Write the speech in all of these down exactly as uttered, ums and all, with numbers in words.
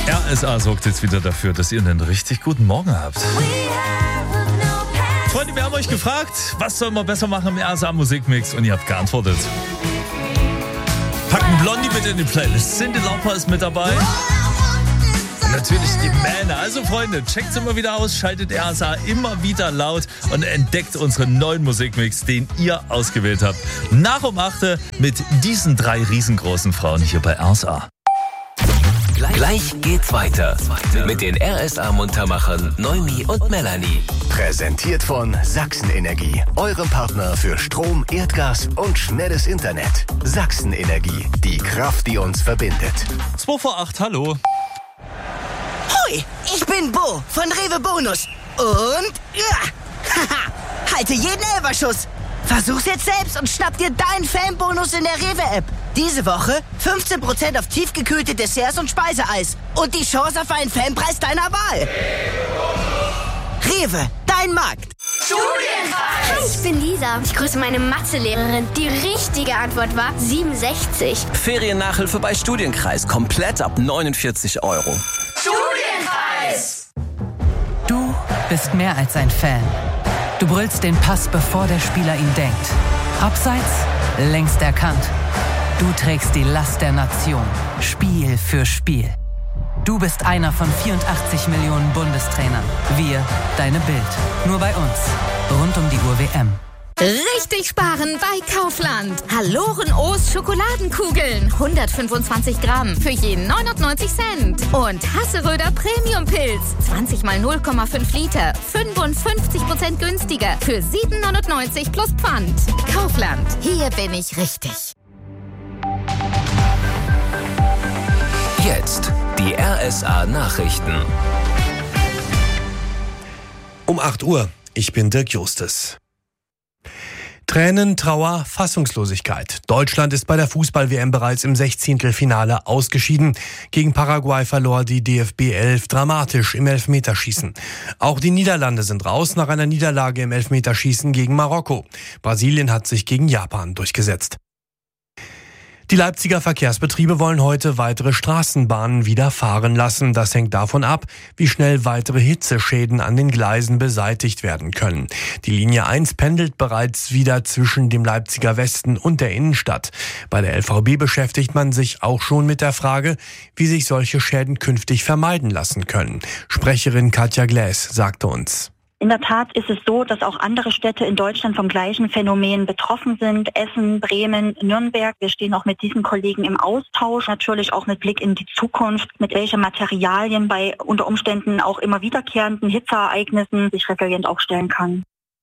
R S A sorgt jetzt wieder dafür, dass ihr einen richtig guten Morgen habt. Freunde, wir haben euch gefragt, was sollen wir besser machen im R S A Musikmix, und ihr habt geantwortet. Packen Blondie mit in die Playlist. Cyndi Lauper ist mit dabei. Und natürlich die Männer. Also Freunde, checkt's immer wieder aus, schaltet R S A immer wieder laut und entdeckt unseren neuen Musikmix, den ihr ausgewählt habt. Nach um acht mit diesen drei riesengroßen Frauen hier bei R S A. Gleich geht's weiter mit den R S A-Muntermachern Noemi und Melanie. Präsentiert von Sachsen Energie, eurem Partner für Strom, Erdgas und schnelles Internet. Sachsen Energie, die Kraft, die uns verbindet. zwei vor acht, hallo. Hoi, ich bin Bo von Rewe Bonus. Und, ja, haha, halte jeden Elferschuss. Versuch's jetzt selbst und schnapp dir deinen Fanbonus in der Rewe-App. Diese Woche fünfzehn Prozent auf tiefgekühlte Desserts und Speiseeis. Und die Chance auf einen Fanpreis deiner Wahl. Rewe, dein Markt. Studienpreis! Hi, ich bin Lisa. Ich grüße meine Mathelehrerin. Die richtige Antwort war siebenundsechzig. Feriennachhilfe bei Studienkreis. Komplett ab neunundvierzig Euro. Studienpreis! Du bist mehr als ein Fan. Du brüllst den Pass, bevor der Spieler ihn denkt. Abseits, längst erkannt. Du trägst die Last der Nation, Spiel für Spiel. Du bist einer von vierundachtzig Millionen Bundestrainern. Wir, deine Bild. Nur bei uns. Rund um die Uhr W M. Richtig sparen bei Kaufland. Haloren O's Schokoladenkugeln. hundertfünfundzwanzig Gramm für je neunundneunzig Cent. Und Hasseröder Premium Pilz. zwanzig mal null Komma fünf Liter. fünfundfünfzig Prozent günstiger. Für sieben neunundneunzig plus Pfand. Kaufland. Hier bin ich richtig. Jetzt die R S A Nachrichten. Um acht Uhr. Ich bin Dirk Justus. Tränen, Trauer, Fassungslosigkeit. Deutschland ist bei der Fußball-W M bereits im Sechzehntelfinale ausgeschieden. Gegen Paraguay verlor die D F B elf dramatisch im Elfmeterschießen. Auch die Niederlande sind raus nach einer Niederlage im Elfmeterschießen gegen Marokko. Brasilien hat sich gegen Japan durchgesetzt. Die Leipziger Verkehrsbetriebe wollen heute weitere Straßenbahnen wieder fahren lassen. Das hängt davon ab, wie schnell weitere Hitzeschäden an den Gleisen beseitigt werden können. Die Linie eins pendelt bereits wieder zwischen dem Leipziger Westen und der Innenstadt. Bei der L V B beschäftigt man sich auch schon mit der Frage, wie sich solche Schäden künftig vermeiden lassen können. Sprecherin Katja Gläs sagte uns: In der Tat ist es so, dass auch andere Städte in Deutschland vom gleichen Phänomen betroffen sind. Essen, Bremen, Nürnberg. Wir stehen auch mit diesen Kollegen im Austausch, natürlich auch mit Blick in die Zukunft, mit welchen Materialien bei unter Umständen auch immer wiederkehrenden Hitzeereignissen sich resilient aufstellen kann.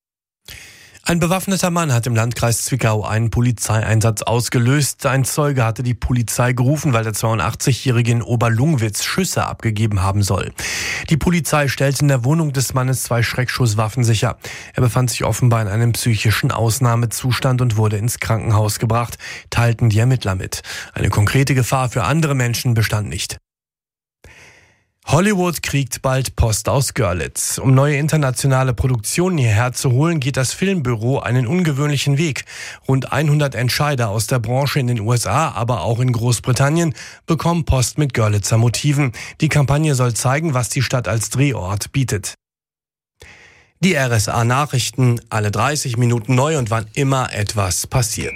Ein bewaffneter Mann hat im Landkreis Zwickau einen Polizeieinsatz ausgelöst. Ein Zeuge hatte die Polizei gerufen, weil der zweiundachtzigjährige in Oberlungwitz Schüsse abgegeben haben soll. Die Polizei stellte in der Wohnung des Mannes zwei Schreckschusswaffen sicher. Er befand sich offenbar in einem psychischen Ausnahmezustand und wurde ins Krankenhaus gebracht, teilten die Ermittler mit. Eine konkrete Gefahr für andere Menschen bestand nicht. Hollywood kriegt bald Post aus Görlitz. Um neue internationale Produktionen hierher zu holen, geht das Filmbüro einen ungewöhnlichen Weg. Rund hundert Entscheider aus der Branche in den U S A, aber auch in Großbritannien, bekommen Post mit Görlitzer Motiven. Die Kampagne soll zeigen, was die Stadt als Drehort bietet. Die R S A Nachrichten, alle dreißig Minuten neu und wann immer etwas passiert.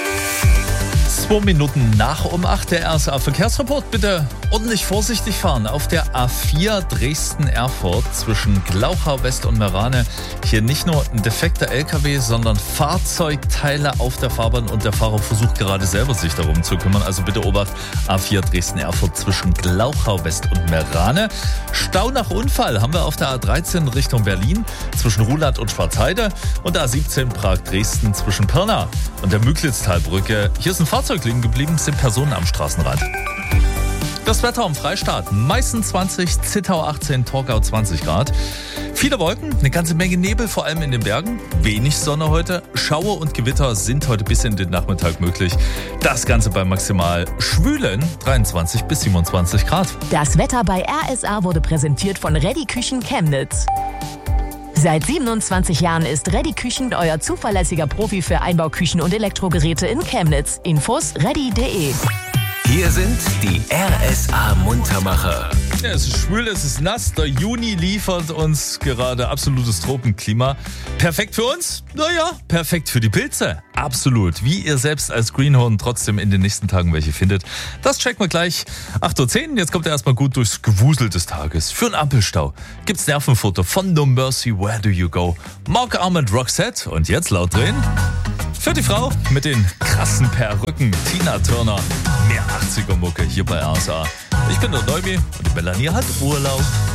Zwei Minuten nach um acht, der R S A Verkehrsreport. Bitte ordentlich vorsichtig fahren. Auf der A vier Dresden-Erfurt zwischen Glauchau West und Meerane. Hier nicht nur ein defekter L K W, sondern Fahrzeugteile auf der Fahrbahn und der Fahrer versucht gerade selber sich darum zu kümmern. Also bitte Obacht, A vier Dresden-Erfurt zwischen Glauchau West und Meerane. Stau nach Unfall haben wir auf der A dreizehn Richtung Berlin zwischen Ruhland und Schwarzheide und A siebzehn Prag-Dresden zwischen Pirna und der Müglitztalbrücke. Hier ist ein Fahrzeug liegen geblieben, sind Personen am Straßenrand. Das Wetter am Freistaat. Meißen zwanzig, Zittau achtzehn, Torgau zwanzig Grad. Viele Wolken, eine ganze Menge Nebel, vor allem in den Bergen. Wenig Sonne heute. Schauer und Gewitter sind heute bis in den Nachmittag möglich. Das Ganze bei maximal schwülen dreiundzwanzig bis siebenundzwanzig Grad. Das Wetter bei R S A wurde präsentiert von Ready Küchen Chemnitz. Seit siebenundzwanzig Jahren ist Ready Küchen euer zuverlässiger Profi für Einbauküchen und Elektrogeräte in Chemnitz. Infos ready punkt de. Hier sind die R S A Muntermacher. Ja, es ist schwül, es ist nass. Der Juni liefert uns gerade absolutes Tropenklima. Perfekt für uns? Naja, perfekt für die Pilze. Absolut. Wie ihr selbst als Greenhorn trotzdem in den nächsten Tagen welche findet, das checken wir gleich. acht Uhr zehn, jetzt kommt ihr erstmal gut durchs Gewusel des Tages. Für einen Ampelstau gibt's Nervenfutter von No Mercy, Where Do You Go? Mark Arment, Roxette und jetzt laut drehen. Für die Frau mit den krassen Perücken, Tina Turner. Mehr achtziger Mucke hier bei R S A. Ich bin der Neumi und die Melanie hat Urlaub.